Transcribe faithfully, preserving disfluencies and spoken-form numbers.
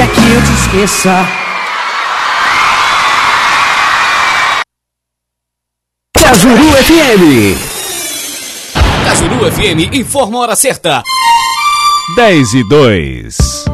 quer que eu te esqueça? Cajuru F M. Cajuru F M informa a hora certa. dez e dois.